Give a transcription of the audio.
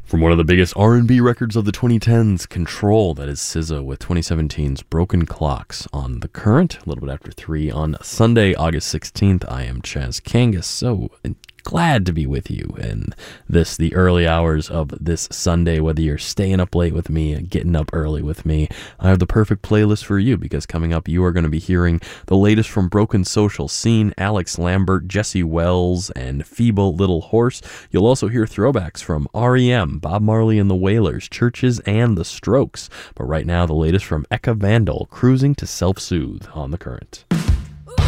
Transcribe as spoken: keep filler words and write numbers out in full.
From one of the biggest R and B records of the twenty tens, Control, that is S Z A with twenty seventeen's Broken Clocks on The Current, a little bit after three on Sunday, August sixteenth. I am Chaz Kangas, so glad to be with you in this, the early hours of this Sunday, whether you're staying up late with me, getting up early with me. I have the perfect playlist for you, because coming up you are going to be hearing the latest from Broken Social Scene, Alex Lambert, Jesse Wells, and Feeble Little Horse. You'll also hear throwbacks from R E M, Bob Marley and the Wailers, Churches, and The Strokes. But right now, the latest from Eka Vandal, Cruising to Self-Soothe on The Current.